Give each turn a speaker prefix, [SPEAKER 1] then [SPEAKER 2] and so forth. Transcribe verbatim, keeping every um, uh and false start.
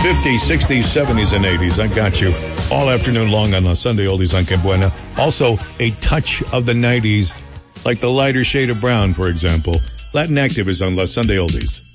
[SPEAKER 1] fifties, sixties, seventies, and eighties. I got you all afternoon long on the Sunday Oldies on Que Buena. Also, a touch of the nineties, like the lighter shade of brown, for example. Latin Active is on La Sunday Oldies.